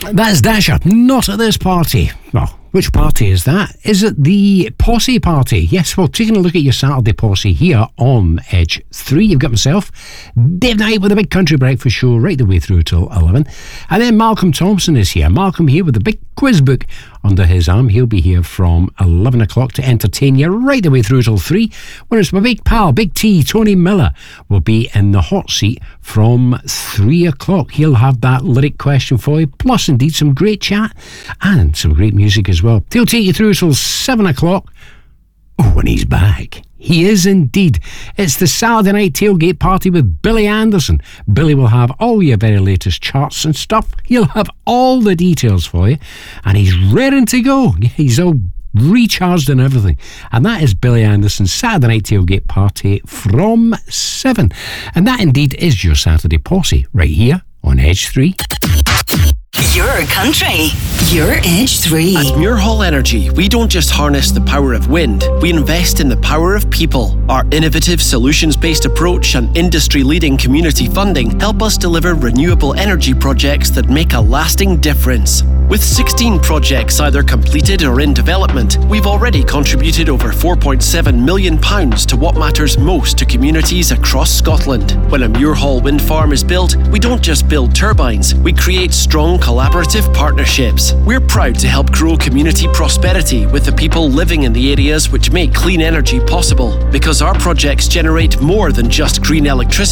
That's Dasher. Not at this party. Well, which party is that? Is it the Posse party? Yes, well, taking a look at your Saturday Posse here on Edge 3. You've got myself, Dave Knight with a big country breakfast show right the way through till 11. And then Malcolm Thompson is here. Malcolm here with a big quiz book under his arm. He'll be here from 11 o'clock to entertain you right the way through till 3. Whereas my big pal, Big T, Tony Miller, will be in the hot seat from 3 o'clock. He'll have that lyric question for you, plus indeed some great chat and some great music as well. He'll take you through till 7 o'clock. Oh, when he's back. He is indeed. It's the Saturday night tailgate party with Billy Anderson. Billy will have all your very latest charts and stuff. He'll have all the details for you. And he's raring to go. He's all recharged and everything. And that is Billy Anderson's Saturday night tailgate party from 7. And that indeed is your Saturday Posse right here on Edge 3. Your country, your Edge 3. At Muirhall Energy, we don't just harness the power of wind, we invest in the power of people. Our innovative solutions-based approach and industry-leading community funding help us deliver renewable energy projects that make a lasting difference. With 16 projects either completed or in development, we've already contributed over £4.7 million to what matters most to communities across Scotland. When a Muirhall wind farm is built, we don't just build turbines, we create strong collaborative partnerships. We're proud to help grow community prosperity with the people living in the areas which make clean energy possible, because our projects generate more than just green electricity.